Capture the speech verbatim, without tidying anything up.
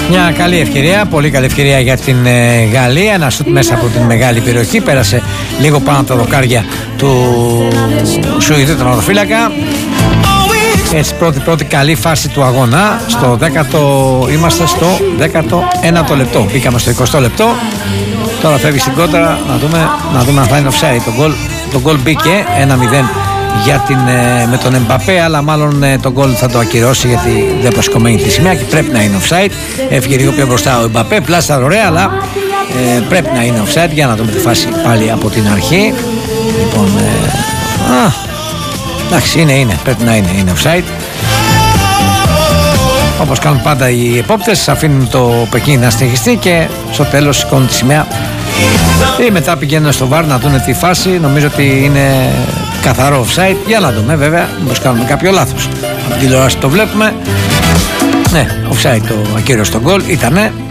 Μια καλή ευκαιρία, πολύ καλή ευκαιρία για την ε, Γαλλία. Ένα σουτ μέσα από την μεγάλη περιοχή. Πέρασε λίγο πάνω από τα δοκάρια του Σουηδού τερματοφύλακα. Έτσι, πρώτη πρώτη καλή φάση του αγώνα. Στο δέκατο, είμαστε στο δέκατο ένατο λεπτό. Μπήκαμε στο εικοστό λεπτό. Τώρα φεύγει στην κόντρα να δούμε, να δούμε αν θα είναι offside. Το γκολ, το γκολ μπήκε ένα μηδέν για την, με τον Εμπαπέ, αλλά μάλλον το γκολ θα το ακυρώσει γιατί δεν προσκομμένει τη σημαία και πρέπει να είναι offside. Έφυγε λίγο πιο μπροστά ο Εμπαπέ, πλάστα ωραία, αλλά ε, πρέπει να είναι offside. Για να δούμε τη φάση πάλι από την αρχή. Λοιπόν, ε, α, εντάξει, είναι, είναι, πρέπει να είναι, είναι offside. Όπως κάνουν πάντα οι επόπτες, αφήνουν το παιχνίδι να συνεχιστεί και στο τέλος σηκώνουν τη σημαία. Ή μετά πηγαίνουν στο βαρ να δουν τη φάση. Νομίζω ότι είναι καθαρό offside. Για να δούμε, βέβαια, μήπως κάνουμε κάποιο λάθος. Από την τηλεόραση το βλέπουμε. Ναι, offside το ακύρωσε το γκολ, ήτανε.